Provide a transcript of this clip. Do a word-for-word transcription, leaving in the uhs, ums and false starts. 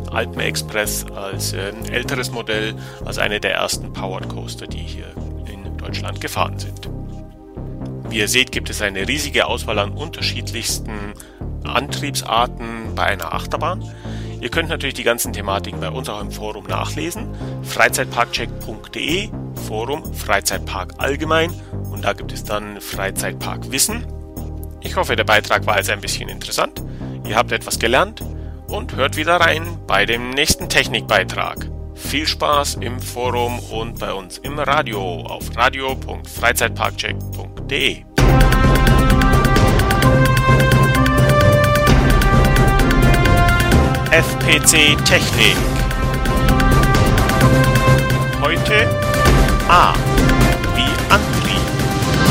Alpen Express als äh, älteres Modell, als eine der ersten Powered Coaster, die hier in Deutschland gefahren sind. Wie ihr seht, gibt es eine riesige Auswahl an unterschiedlichsten Antriebsarten bei einer Achterbahn. Ihr könnt natürlich die ganzen Thematiken bei uns auch im Forum nachlesen. freizeitparkcheck punkt de, Forum Freizeitpark allgemein, und da gibt es dann Freizeitparkwissen. Ich hoffe, der Beitrag war jetzt ein bisschen interessant. Ihr habt etwas gelernt und hört wieder rein bei dem nächsten Technikbeitrag. Viel Spaß im Forum und bei uns im Radio auf radio punkt freizeitparkcheck punkt de. F P C Technik. Heute A.